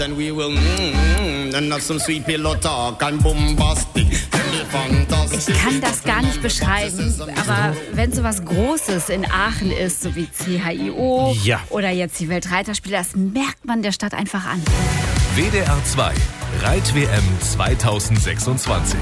Then we will and have some sweet pillow talk and bombastic. Ich kann das gar nicht beschreiben, aber wenn so was Großes in Aachen ist, so wie CHIO oder jetzt die Weltreiterspiele, das merkt man der Stadt einfach an. WDR 2, Reit-WM 2026.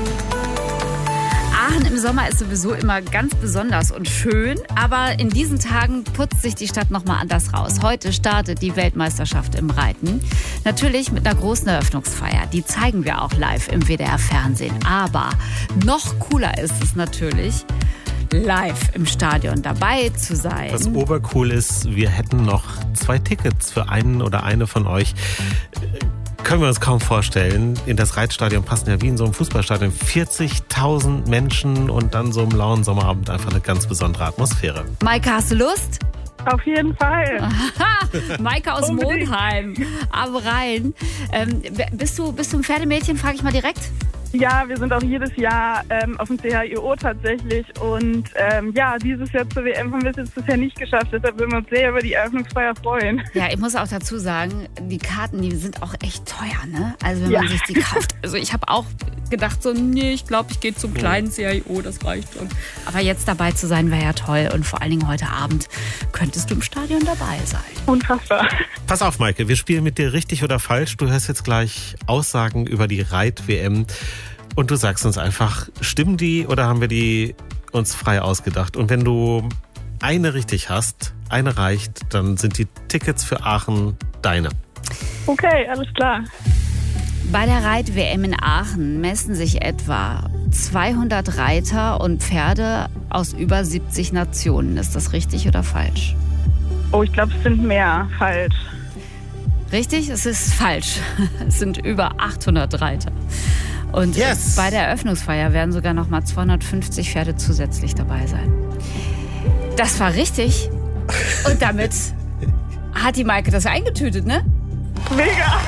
Aachen im Sommer ist sowieso immer ganz besonders und schön, aber in diesen Tagen putzt sich die Stadt nochmal anders raus. Heute startet die Weltmeisterschaft im Reiten. Natürlich mit einer großen Eröffnungsfeier. Die zeigen wir auch live im WDR-Fernsehen. Aber noch cooler ist es natürlich, live im Stadion dabei zu sein. Was obercool ist, wir hätten noch 2 Tickets für einen oder eine von euch. Können wir uns kaum vorstellen. In das Reitstadion passen ja wie in so einem Fußballstadion 40.000 Menschen und dann so im lauen Sommerabend einfach eine ganz besondere Atmosphäre. Maike, hast du Lust? Auf jeden Fall. Aha, Maike aus Monheim, am Rhein. Bist du ein Pferdemädchen, frage ich mal direkt? Ja, wir sind auch jedes Jahr auf dem CHIO tatsächlich und dieses Jahr zur WM haben wir es jetzt bisher nicht geschafft, deshalb würden wir uns sehr über die Eröffnungsfeier freuen. Ja, ich muss auch dazu sagen, die Karten, die sind auch echt teuer, ne? Also wenn man sich die kauft, also ich habe auch gedacht so, nee, ich glaube, ich gehe zum kleinen CHIO, das reicht schon. Aber jetzt dabei zu sein, wäre ja toll und vor allen Dingen heute Abend könntest du im Stadion dabei sein. Unfassbar. Pass auf, Maike, wir spielen mit dir richtig oder falsch. Du hörst jetzt gleich Aussagen über die Reit-WM. Und du sagst uns einfach, stimmen die oder haben wir die uns frei ausgedacht? Und wenn du eine richtig hast, eine reicht, dann sind die Tickets für Aachen deine. Okay, alles klar. Bei der Reit-WM in Aachen messen sich etwa 200 Reiter und Pferde aus über 70 Nationen. Ist das richtig oder falsch? Oh, ich glaube, es sind mehr. Falsch. Richtig, es ist falsch. Es sind über 800 Reiter. Und bei der Eröffnungsfeier werden sogar noch mal 250 Pferde zusätzlich dabei sein. Das war richtig. Und damit hat die Maike das eingetütet, ne? Mega.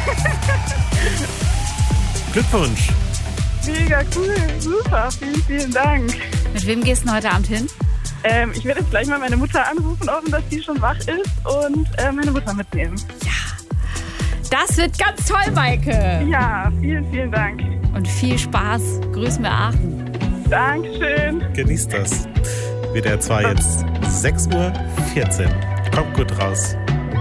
Glückwunsch. Mega cool. Super. Vielen, vielen Dank. Mit wem gehst du heute Abend hin? Ich werde jetzt gleich mal meine Mutter anrufen, hoffen, dass die schon wach ist und meine Mutter mitnehmen. Ja. Das wird ganz toll, Maike. Ja, vielen, vielen Dank. Und viel Spaß. Grüß mir Aachen. Dankeschön. Genießt das. WDR 2 jetzt 6:14 Uhr. Kommt gut raus.